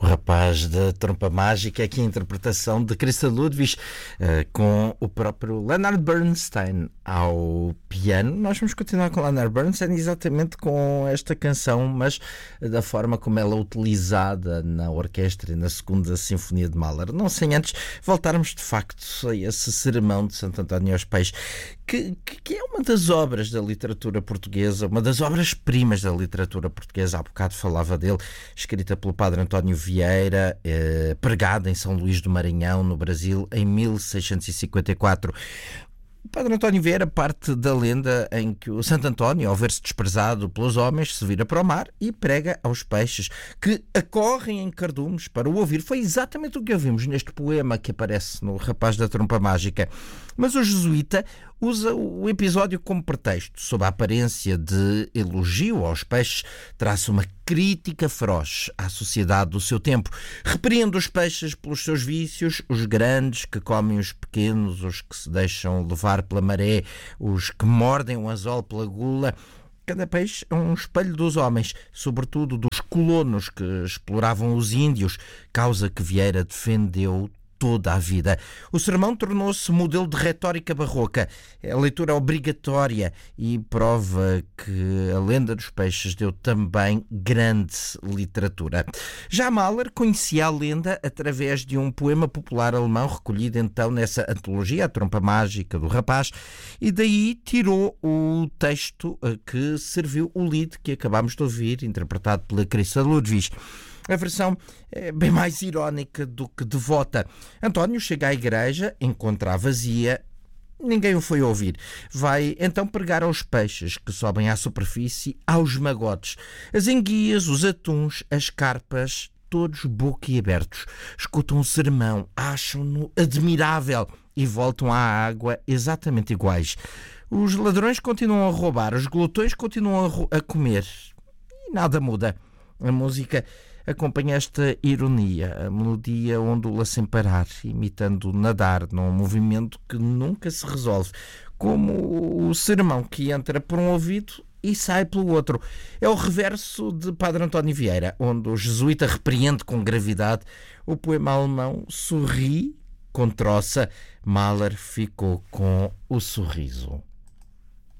O Rapaz da Trompa Mágica, aqui a interpretação de Christa Ludwig, com o próprio Leonard Bernstein ao piano. Nós vamos continuar com Leonard Bernstein exatamente com esta canção, mas da forma como ela é utilizada na orquestra e na segunda Sinfonia de Mahler. Não sem antes voltarmos de facto a esse sermão de Santo António aos Pais, que é uma das obras da literatura portuguesa, uma das obras-primas da literatura portuguesa. Há bocado falava dele, escrita pelo padre António Vieira, pregada em São Luís do Maranhão, no Brasil, em 1654. O padre António Vieira parte da lenda em que o Santo António, ao ver-se desprezado pelos homens, se vira para o mar e prega aos peixes, que acorrem em cardumes para o ouvir. Foi exatamente o que ouvimos neste poema que aparece no Rapaz da Trompa Mágica. Mas o jesuíta usa o episódio como pretexto. Sob a aparência de elogio aos peixes, traça uma crítica feroz à sociedade do seu tempo. Repreende os peixes pelos seus vícios, os grandes que comem os pequenos, os que se deixam levar pela maré, os que mordem o anzol pela gula. Cada peixe é um espelho dos homens, sobretudo dos colonos que exploravam os índios, causa que Vieira defendeu toda a vida. O sermão tornou-se modelo de retórica barroca. É a leitura obrigatória e prova que a lenda dos peixes deu também grande literatura. Já Mahler conhecia a lenda através de um poema popular alemão recolhido então nessa antologia, A Trompa Mágica do Rapaz, e daí tirou o texto que serviu o lied que acabámos de ouvir, interpretado pela Christa Ludwig. A versão é bem mais irónica do que devota. António chega à igreja, encontra-a vazia, ninguém o foi ouvir. Vai então pregar aos peixes que sobem à superfície, aos magotes, as enguias, os atuns, as carpas, todos boquiabertos. Escutam o sermão, acham-no admirável e voltam à água exatamente iguais. Os ladrões continuam a roubar, os glutões continuam a comer e nada muda. A música acompanha esta ironia. A melodia ondula sem parar, imitando nadar num movimento que nunca se resolve, como o sermão que entra por um ouvido e sai pelo outro. É o reverso de Padre António Vieira, onde o jesuíta repreende com gravidade. O poema alemão sorri com troça. Mahler ficou com o sorriso.